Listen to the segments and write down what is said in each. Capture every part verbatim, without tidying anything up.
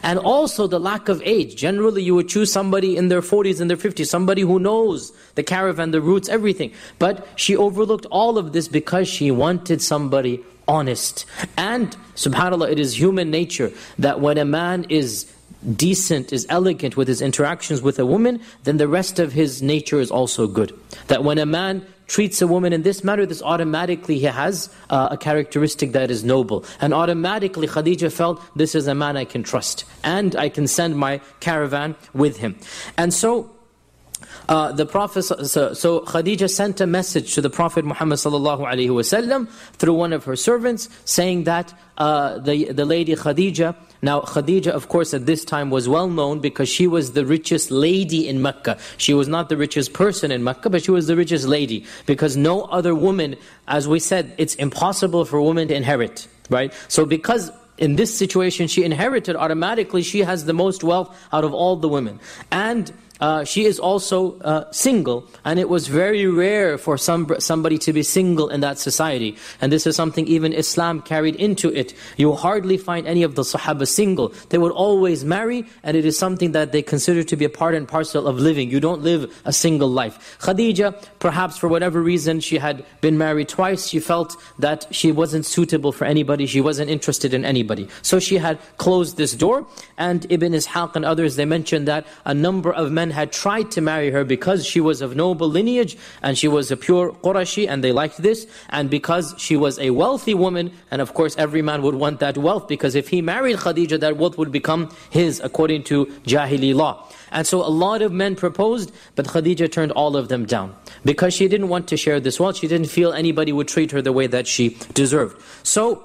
And also the lack of age. Generally you would choose somebody in their forties and their fifties, somebody who knows the caravan, the routes, everything. But she overlooked all of this because she wanted somebody honest. And subhanAllah, it is human nature that when a man is decent, is elegant with his interactions with a woman, then the rest of his nature is also good. That when a man treats a woman in this manner, this automatically he has uh, a characteristic that is noble. And automatically Khadija felt, this is a man I can trust. And I can send my caravan with him. And so, Uh, the Prophet, so, so Khadija sent a message to the Prophet Muhammad sallallahu alaihi wasallam through one of her servants, saying that uh, the the lady Khadija. Now Khadija, of course, at this time was well known because she was the richest lady in Mecca. She was not the richest person in Mecca, but she was the richest lady, because no other woman, as we said, it's impossible for a woman to inherit, right? So because in this situation she inherited, automatically she has the most wealth out of all the women. And Uh, she is also uh, single, and it was very rare for some somebody to be single in that society. And this is something even Islam carried into it. You hardly find any of the Sahaba single. They would always marry, and it is something that they consider to be a part and parcel of living. You don't live a single life. Khadija, perhaps for whatever reason, she had been married twice. She felt that she wasn't suitable for anybody. She wasn't interested in anybody. So she had closed this door. And Ibn Ishaq and others, they mentioned that a number of men had tried to marry her because she was of noble lineage and she was a pure Qurashi, and they liked this, and because she was a wealthy woman, and of course every man would want that wealth, because if he married Khadija, that wealth would become his according to Jahili law. And so a lot of men proposed, but Khadija turned all of them down because she didn't want to share this wealth. She didn't feel anybody would treat her the way that she deserved. So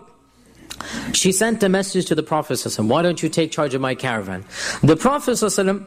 she sent a message to the Prophet ﷺ, why don't you take charge of my caravan? The Prophet ﷺ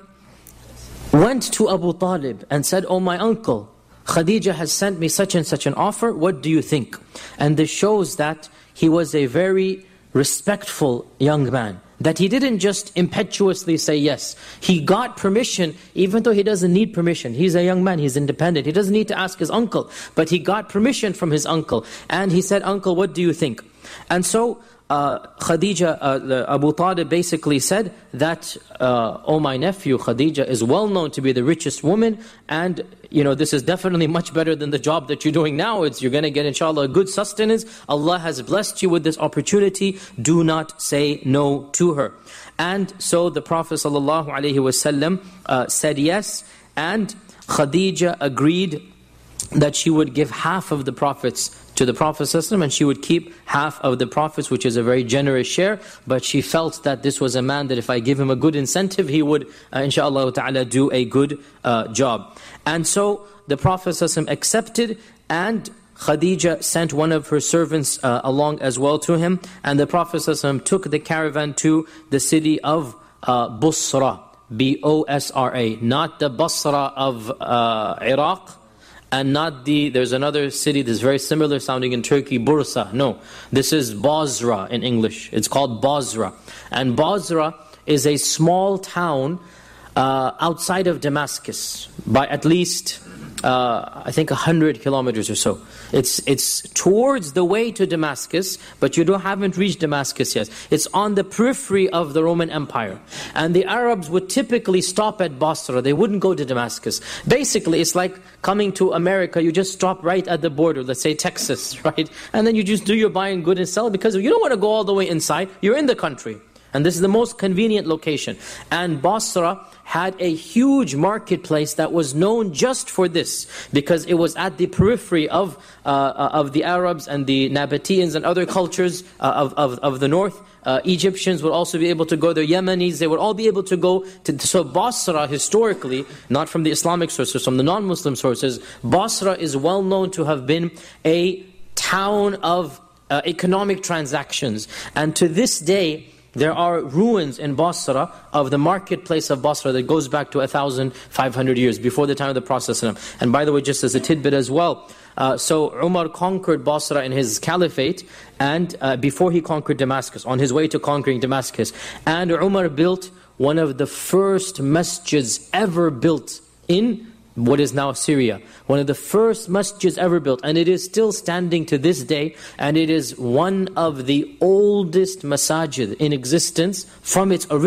went to Abu Talib and said, oh my uncle, Khadija has sent me such and such an offer, what do you think? And this shows that he was a very respectful young man, that he didn't just impetuously say yes. He got permission, even though he doesn't need permission. He's a young man, he's independent. He doesn't need to ask his uncle, but he got permission from his uncle. And he said, uncle, what do you think? And so uh, Khadija, uh, Abu Talib basically said that, uh, oh my nephew, Khadija is well known to be the richest woman, and you know, this is definitely much better than the job that you're doing now. It's you're going to get, inshallah, a good sustenance. Allah has blessed you with this opportunity. Do not say no to her. And so the Prophet sallallahu alaihi wasallam uh, said yes, and Khadija agreed that she would give half of the profits to the Prophet ﷺ, and she would keep half of the profits, which is a very generous share. But she felt that this was a man that if I give him a good incentive, he would, uh, inshaAllah ta'ala, do a good uh, job. And so the Prophet ﷺ accepted, and Khadija sent one of her servants uh, along as well to him. And the Prophet ﷺ took the caravan to the city of uh, Busra, B O S R A, not the Basra of uh, Iraq, and not the, there's another city that's very similar sounding in Turkey, Bursa. No, this is Basra in English. It's called Basra. And Basra is a small town uh, outside of Damascus by at least, uh, I think, a hundred kilometers or so. It's it's towards the way to Damascus, but you don't haven't reached Damascus yet. It's on the periphery of the Roman Empire. And the Arabs would typically stop at Basra. They wouldn't go to Damascus. Basically, it's like coming to America. You just stop right at the border, let's say Texas, right? And then you just do your buy and good and sell, because you don't want to go all the way inside. You're in the country. And this is the most convenient location. And Basra had a huge marketplace that was known just for this, because it was at the periphery of uh, of the Arabs and the Nabateans and other cultures uh, of, of, of the north. Uh, Egyptians would also be able to go there, Yemenis, they would all be able to go to. So Basra historically, not from the Islamic sources, from the non-Muslim sources, Basra is well known to have been a town of uh, economic transactions. And to this day, there are ruins in Basra of the marketplace of Basra that goes back to one thousand five hundred years, before the time of the Prophet. And by the way, just as a tidbit as well, uh, so Umar conquered Basra in his caliphate, and uh, before he conquered Damascus, on his way to conquering Damascus. And Umar built one of the first masjids ever built in what is now Syria. One of the first masjids ever built, and it is still standing to this day, and it is one of the oldest masajid in existence from its original